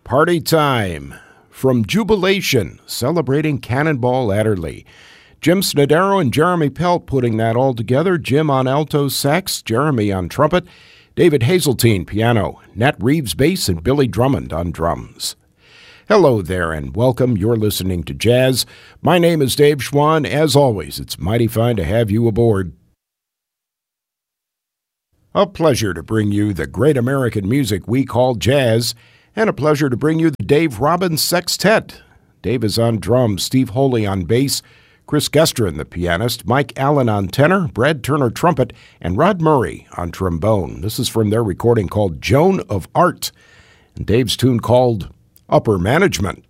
Party time from Jubilation, celebrating Cannonball Adderley. Jim Snodaro and Jeremy Pelt putting that all together. Jim on alto sax, Jeremy on trumpet, David Hazeltine piano, Nat Reeves bass, and Billy Drummond on drums. Hello there and welcome. You're listening to Jazz. My name is Dave Schwann. As always, it's mighty fine to have you aboard. A pleasure to bring you the great American music we call jazz, and a pleasure to bring you the Dave Robbins Sextet. Dave is on drums, Steve Holy on bass, Chris Gestrin, the pianist, Mike Allen on tenor, Brad Turner trumpet, and Rod Murray on trombone. This is from their recording called Joan of Art, and Dave's tune called Upper Management.